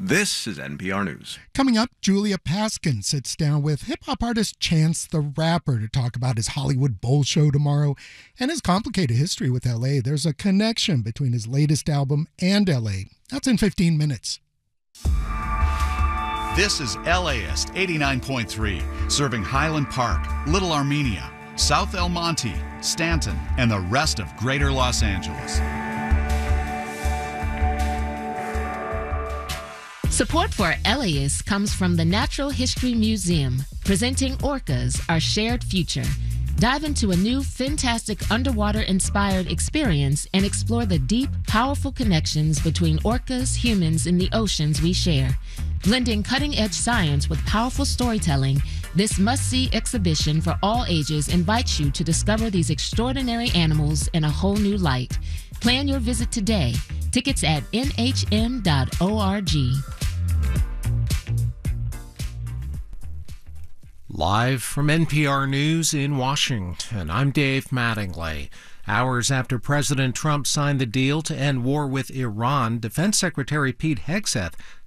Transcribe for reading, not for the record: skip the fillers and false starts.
This is NPR News. Coming up, Julia Paskin sits down with hip-hop artist Chance the Rapper to talk about his Hollywood Bowl show tomorrow and his complicated history with L.A. There's a connection between his latest album and L.A. That's in 15 minutes. This is LAist 89.3, serving Highland Park, Little Armenia, South El Monte, Stanton, and the rest of Greater Los Angeles. Support for LAist comes from the Natural History Museum, presenting Orcas, Our Shared Future. Dive into a new, fantastic underwater-inspired experience and explore the deep, powerful connections between orcas, humans, and the oceans we share. Blending cutting-edge science with powerful storytelling, this must-see exhibition for all ages invites you to discover these extraordinary animals in a whole new light. Plan your visit today. Tickets at nhm.org. Live from NPR News in Washington, I'm Dave Mattingly. Hours after President Trump signed the deal to end war with Iran, Defense Secretary Pete Hegseth